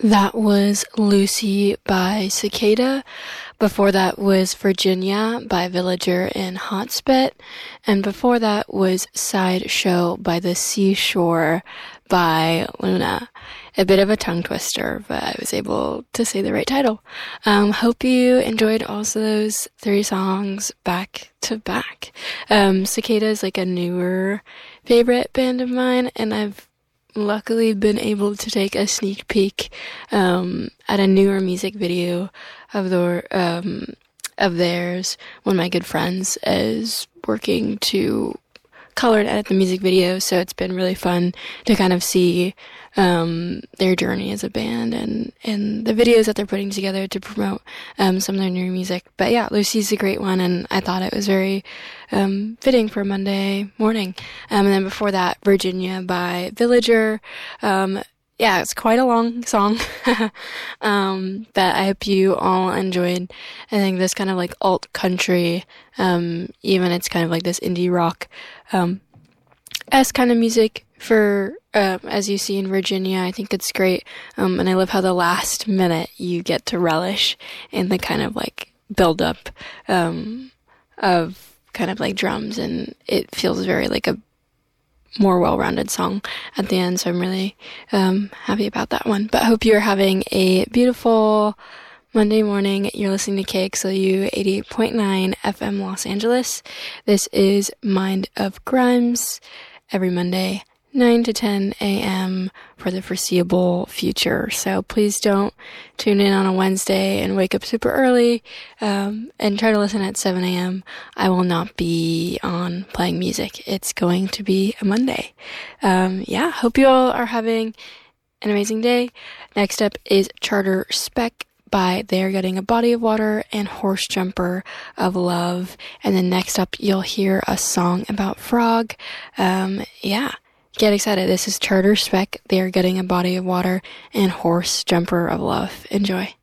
That was Lucy by Cicada. Before that was Virginia by Villager and Hotspit. And before that was Sideshow by The Seashore by Luna. A bit of a tongue twister, but I was able to say the right title. Hope you enjoyed also those three songs back to back. Cicada is like a newer favorite band of mine, and I've luckily been able to take a sneak peek at a newer music video of theirs. One of my good friends is working to color and edit the music video, so it's been really fun to kind of see their journey as a band and the videos that they're putting together to promote some of their new music. But yeah, Lucy's a great one, and I thought it was very fitting for Monday morning. And then before that, Virginia by Villager. Yeah, it's quite a long song that I hope you all enjoyed. I think this kind of like alt country, even it's kind of like this indie rock s kind of music for as you see in Virginia. I think it's great, and I love how the last minute you get to relish in the kind of like build up of kind of like drums, and it feels very like a more well-rounded song at the end, so I'm really happy about that one. But I hope you're having a beautiful Monday morning. You're listening to KXLU 88.9 FM Los Angeles. This is Mind of Grimes, every Monday 9 to 10 a.m. for the foreseeable future. So please don't tune in on a Wednesday and wake up super early and try to listen at 7 a.m. I will not be on playing music. It's going to be a Monday. Hope you all are having an amazing day. Next up is Charter Spec by They're Getting a Body of Water and Horse Jumper of Love. And then next up, you'll hear a song about Frog. Get excited. This is Charter Spec. They Are Getting a Body of Water and Horse Jumper of Love. Enjoy.